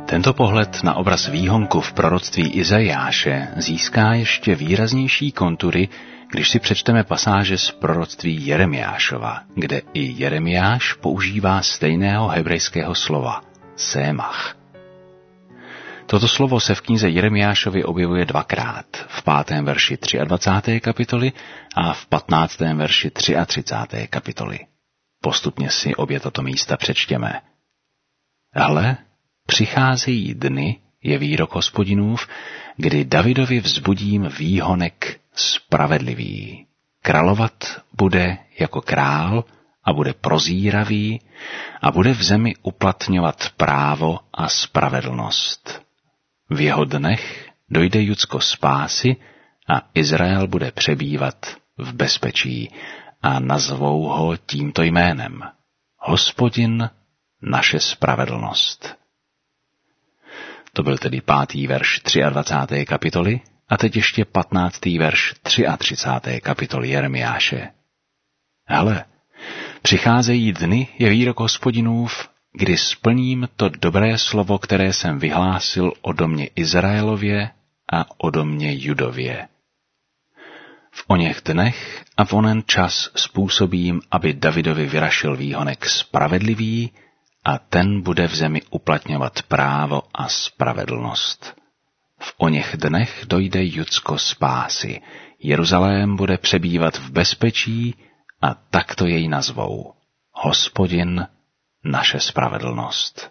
Tento pohled na obraz výhonku v proroctví Izajáše získá ještě výraznější kontury, když si přečteme pasáže z proroctví Jeremiášova, kde i Jeremiáš používá stejného hebrejského slova sémach. Toto slovo se v knize Jeremiášovi objevuje dvakrát, v 5. verši 23. kapitoly a v 15. verši 33. kapitoly. Postupně si obě tato místa přečtěme. Hle, přicházejí dny, je výrok Hospodinův, kdy Davidovi vzbudím výhonek spravedlivý. Královat bude jako král a bude prozíravý a bude v zemi uplatňovat právo a spravedlnost. V jeho dnech dojde Judsko spásy a Izrael bude přebývat v bezpečí a nazvou ho tímto jménem. Hospodin, naše spravedlnost. To byl tedy 5. verš 23. kapitoly a teď ještě 15. verš 33. kapitoly Jeremiáše. Hele, přicházejí dny, je výrok Hospodinův, kdy splním to dobré slovo, které jsem vyhlásil o domě Izraelově a o domě Judově. V oněch dnech a v onen čas způsobím, aby Davidovi vyrašil výhonek spravedlivý a ten bude v zemi uplatňovat právo a spravedlnost. V oněch dnech dojde Judsko spásy, Jeruzalém bude přebývat v bezpečí a takto jej nazvou. Hospodin, naše spravedlnost.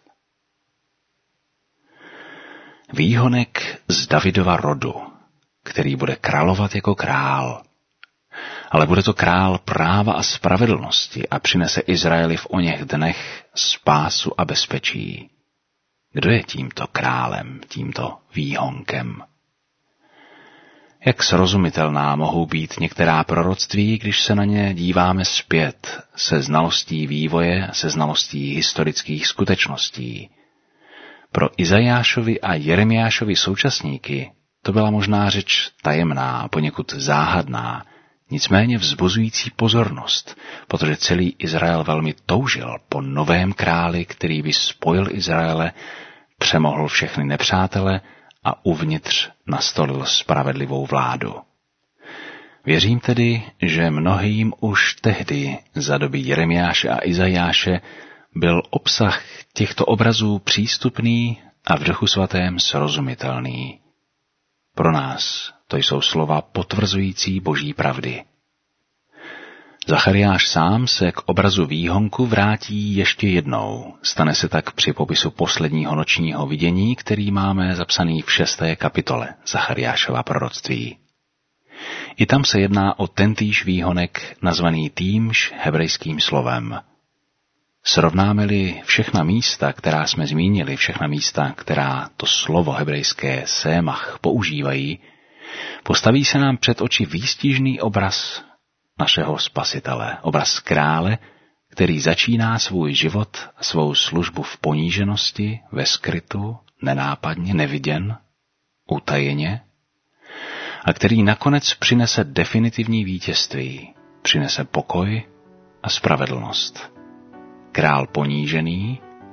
Výhonek z Davidova rodu, který bude královat jako král. Ale bude to král práva a spravedlnosti a přinese Izraeli v oněch dnech spásu a bezpečí. Kdo je tímto králem, tímto výhonkem? Jak srozumitelná mohou být některá proroctví, když se na ně díváme zpět, se znalostí vývoje, se znalostí historických skutečností. Pro Izajášovi a Jeremiášovi současníky to byla možná řeč tajemná, poněkud záhadná, nicméně vzbuzující pozornost, protože celý Izrael velmi toužil po novém králi, který by spojil Izraele, přemohl všechny nepřátele a uvnitř nastolil spravedlivou vládu. Věřím tedy, že mnohým už tehdy za doby Jeremiáše a Izajáše byl obsah těchto obrazů přístupný a v Duchu svatém srozumitelný. Pro nás to jsou slova potvrzující boží pravdy. Zachariáš sám se k obrazu výhonku vrátí ještě jednou. Stane se tak při popisu posledního nočního vidění, který máme zapsaný v 6. kapitole Zachariášova proroctví. I tam se jedná o tentýž výhonek, nazvaný týmž hebrejským slovem. Srovnáme-li všechna místa, která jsme zmínili, všechna místa, která to slovo hebrejské sémach používají, postaví se nám před oči výstižný obraz našeho spasitele, obraz krále, který začíná svůj život a svou službu v poníženosti, ve skrytu, nenápadně, neviděn, utajeně, a který nakonec přinese definitivní vítězství, přinese pokoj a spravedlnost. Král ponížený,